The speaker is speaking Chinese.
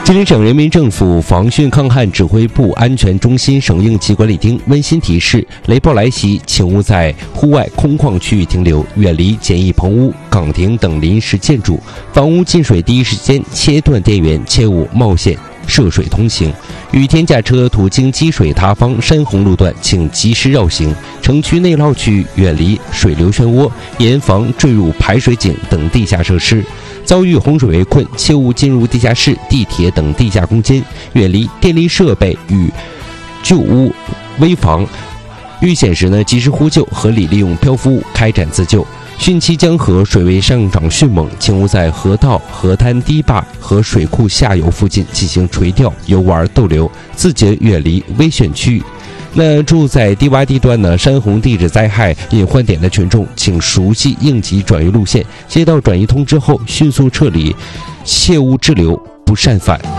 吉林省人民政府防汛抗旱指挥部安全中心省应急管理厅温馨提示：雷暴来袭，请勿在户外空旷区域停留，远离简易棚屋、岗亭等临时建筑。房屋进水第一时间切断电源，切勿冒险涉水通行。雨天驾车途经积水塌方、山洪路段，请及时绕行。城区内涝区域远离水流漩涡，严防坠入排水井等地下设施。遭遇洪水围困，切勿进入地下室、地铁等地下空间，远离电力设备与旧屋、危房。遇险时及时呼救，合理利用漂浮物开展自救。汛期江河水位上涨迅猛，请勿在河道、河滩堤坝和水库下游附近进行垂钓、游玩、逗留，自觉远离危险区域。住在低洼地段山洪地质灾害隐患点的群众，请熟悉应急转移路线，接到转移通知后迅速撤离，切勿滞留，不擅返。